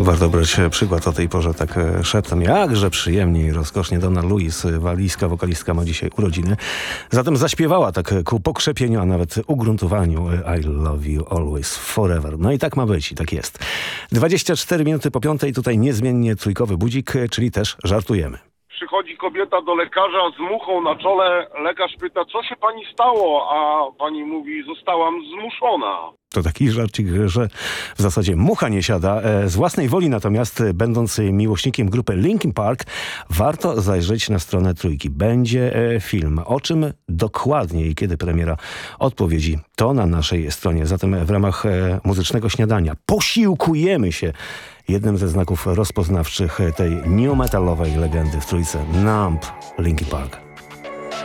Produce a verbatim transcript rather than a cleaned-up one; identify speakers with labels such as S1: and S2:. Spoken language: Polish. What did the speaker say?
S1: Warto brać przykład o tej porze tak szeptem. Jakże przyjemnie i rozkosznie. Donna Lewis, walijska wokalistka, ma dzisiaj urodziny. Zatem zaśpiewała tak ku pokrzepieniu, a nawet ugruntowaniu I love you always forever. No i tak ma być i tak jest. dwadzieścia cztery minuty po piątej, tutaj niezmiennie trójkowy budzik, czyli też żartujemy.
S2: Przychodzi kobieta do lekarza z muchą na czole. Lekarz pyta, co się pani stało? A pani mówi, zostałam zmuszona.
S1: To taki żarcik, że w zasadzie mucha nie siada. Z własnej woli natomiast, będąc miłośnikiem grupy Linkin Park, warto zajrzeć na stronę Trójki. Będzie film. O czym dokładnie i kiedy premiera odpowiedzi, to na naszej stronie. Zatem w ramach muzycznego śniadania posiłkujemy się jednym ze znaków rozpoznawczych tej new metalowej legendy w Trójce. Numb, Linkin Park.